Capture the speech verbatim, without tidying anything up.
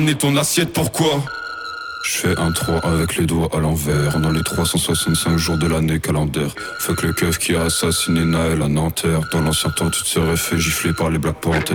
Et ton assiette pourquoi? Je fais un trois avec les doigts à l'envers. Dans les trois cent soixante-cinq jours de l'année calendaire. Fuck le keuf qui a assassiné Naël à Nanterre. Dans l'ancien temps tu te serais fait gifler par les Black Panthers.